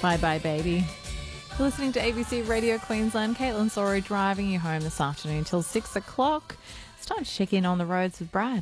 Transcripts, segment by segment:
Bye Bye Baby. You're listening to ABC Radio Queensland. Caitlin Sorry driving you home this afternoon until 6 o'clock. It's time to check in on the roads with Brad.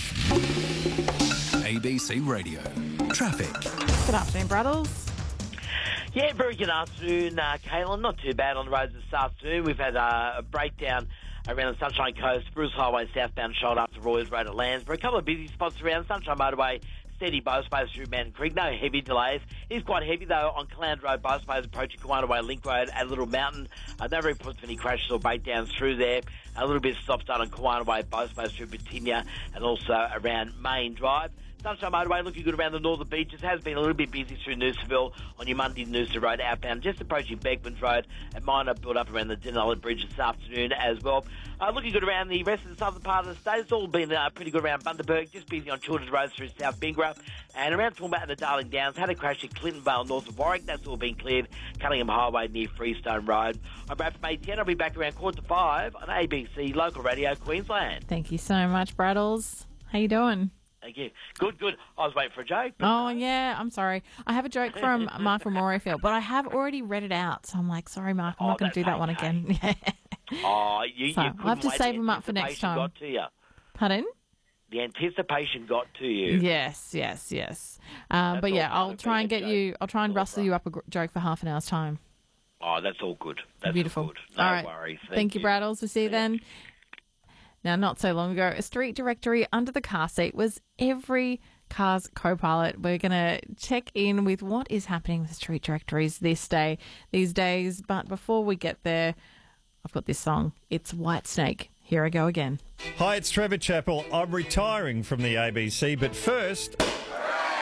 ABC Radio. Traffic. Good afternoon, Braddles. Yeah, very good afternoon, Caitlin. Not too bad on the roads this afternoon. We've had a breakdown around the Sunshine Coast, Bruce Highway southbound shoulder up to Royals Road at Landsborough. A couple of busy spots around Sunshine Motorway, steady both space through Mountain Creek. No heavy delays. It is quite heavy, though, on Clown Road, both space approaching Kiwana Way Link Road at Little Mountain. No reports of any crashes or breakdowns through there. A little bit of stop-start on Kiwana Way, both space through Batinia and also around Main Drive. Sunshine Motorway looking good around the northern beaches. Has been a little bit busy through Noosaville on your Monday Noosa Road outbound, just approaching Beckmans Road, and minor build up around the Denali Bridge this afternoon as well. Looking good around the rest of the southern part of the state. It's all been pretty good around Bundaberg, just busy on Children's Road through South Bingra, and around Toowoomba and the Darling Downs. Had a crash at Clintonvale north of Warwick. That's all been cleared. Cunningham Highway near Freestone Road. I'm Brad from ATN. I'll be back around 4:45 on ABC Local Radio Queensland. Thank you so much, Braddles. How you doing? Thank you. Good. I was waiting for a joke. Oh, yeah, I'm sorry. I have a joke from Mark from Morayfield, but I have already read it out. So I'm like, sorry, Mark, I'm not going to do that one again. I'll have to save them up for next time. Got to you. Pardon? The anticipation got to you. Yes. But yeah, I'll try and rustle you up a joke for half an hour's time. Oh, that's all good. That's beautiful. All good. No all right. worries. Thank you, Braddles. We'll see you then. Now, not so long ago, a street directory under the car seat was every car's co-pilot. We're going to check in with what is happening with street directories these days. But before we get there, I've got this song. It's Whitesnake. Here I go again. Hi, it's Trevor Chappell. I'm retiring from the ABC, but first,